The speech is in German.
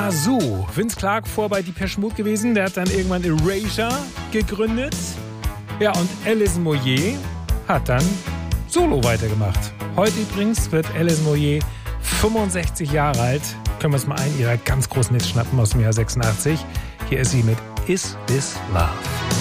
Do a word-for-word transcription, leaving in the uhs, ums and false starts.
Yazoo. Vince Clarke vor bei Depeche Mode gewesen. Der hat dann irgendwann Erasure gegründet. Ja, und Alice Moyet hat dann solo weitergemacht. Heute übrigens wird Alice Moyet fünfundsechzig Jahre alt. Können wir uns mal einen ihrer ganz großen Hits schnappen aus dem Jahr sechsundachtzig. Hier ist sie mit Is This Love?